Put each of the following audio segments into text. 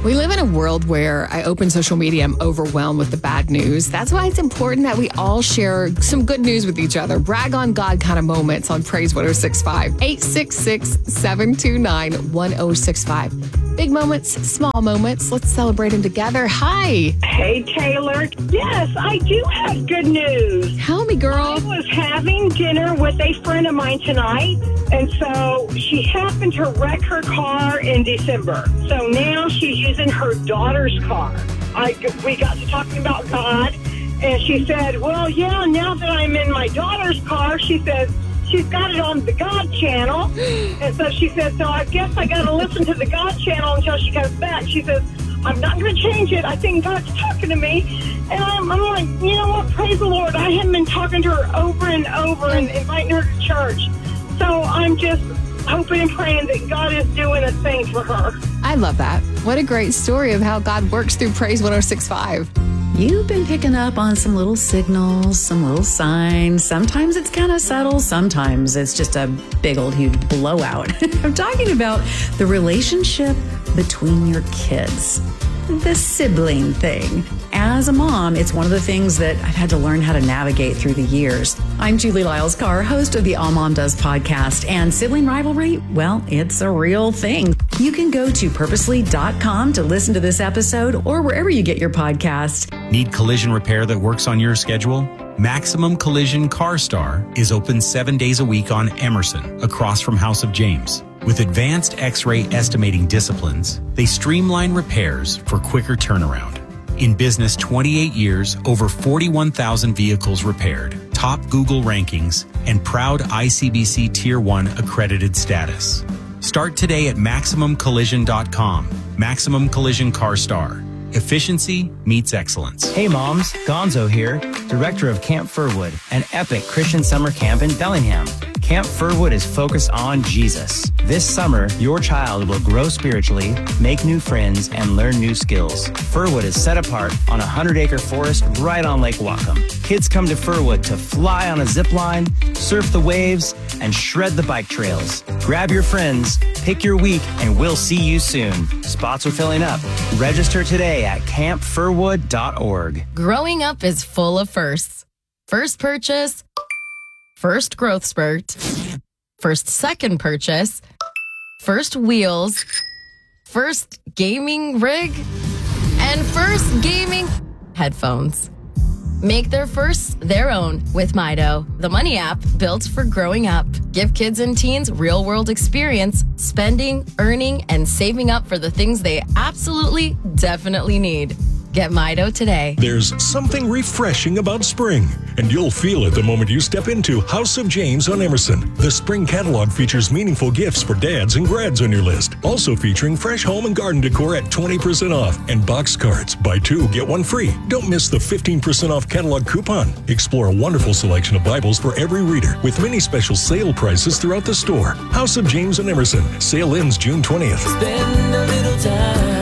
We live in a world where I open social media, I'm overwhelmed with the bad news. That's why it's important that we all share some good news with each other. Brag on God kind of moments on Praise 106.5. 866-729-1065. Big moments, small moments. Let's celebrate them together. Hi. Hey, Taylor. Yes, I do have good news. Tell me, girl. I was having dinner with a friend of mine tonight, and so she happened to wreck her car in December. So now she's using her daughter's car. We got to talking about God, and she said, well, yeah, now that I'm in my daughter's car, she says, she's got it on the God channel. And so she said, so I guess I got to listen to the God channel until she comes back. She says, I'm not going to change it. I think God's talking to me. And I'm like, you know what? Praise the Lord. I haven't been talking to her over and over and inviting her to church. So I'm just hoping and praying that God is doing a thing for her. I love that. What a great story of how God works through Praise 106.5. You've been picking up on some little signals, some little signs. Sometimes it's kind of subtle. Sometimes it's just a big old huge blowout. I'm talking about the relationship between your kids, the sibling thing. As a mom, it's one of the things that I've had to learn how to navigate through the years. I'm Julie Lyles Carr, host of the All Mom Does podcast, and sibling rivalry, well, it's a real thing. You can go to purposely.com to listen to this episode or wherever you get your podcast. Need collision repair that works on your schedule? Maximum Collision CarStar is open 7 days a week on Emerson, across from House of James. With advanced X-ray estimating disciplines, they streamline repairs for quicker turnaround. In business 28 years, over 41,000 vehicles repaired, top Google rankings, and proud ICBC Tier 1 accredited status. Start today at MaximumCollision.com. Maximum Collision CarStar. Efficiency meets excellence. Hey moms, Gonzo here, director of Camp Furwood, an epic Christian summer camp in Bellingham. Camp Furwood is focused on Jesus. This summer, your child will grow spiritually, make new friends, and learn new skills. Furwood is set apart on a 100-acre forest right on Lake Whatcom. Kids come to Furwood to fly on a zip line, surf the waves, and shred the bike trails. Grab your friends, pick your week, and we'll see you soon. Spots are filling up. Register today at campfurwood.org. Growing up is full of firsts. First purchase, first growth spurt, first second purchase, first wheels, first gaming rig, and first gaming headphones. Make their firsts their own with Mido, the money app built for growing up. Give kids and teens real-world experience, spending, earning, and saving up for the things they absolutely, definitely need. Get Mido today. There's something refreshing about spring, and you'll feel it the moment you step into House of James on Emerson. The spring catalog features meaningful gifts for dads and grads on your list. Also featuring fresh home and garden decor at 20% off and box cards. Buy two, get one free. Don't miss the 15% off catalog coupon. Explore a wonderful selection of Bibles for every reader with many special sale prices throughout the store. House of James on Emerson. Sale ends June 20th. Spend a little time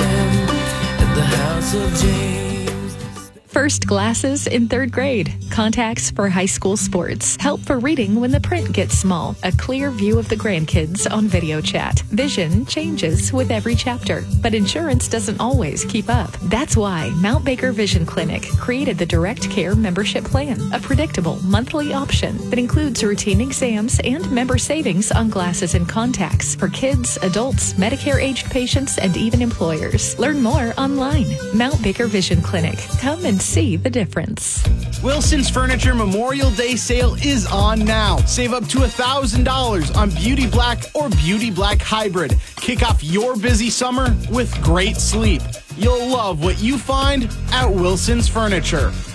at the House of James. First glasses in third grade. Contacts for high school sports. Help for reading when the print gets small. A clear view of the grandkids on video chat. Vision changes with every chapter, but insurance doesn't always keep up. That's why Mount Baker Vision Clinic created the Direct Care membership plan, a predictable monthly option that includes routine exams and member savings on glasses and contacts for kids, adults, Medicare-aged patients, and even employers. Learn more online. Mount Baker Vision Clinic. Come and see the difference. Wilson's Furniture Memorial Day sale is on now. Save up to $1,000 on Beauty Black or Beauty Black Hybrid. Kick off your busy summer with great sleep. You'll love what you find at Wilson's Furniture.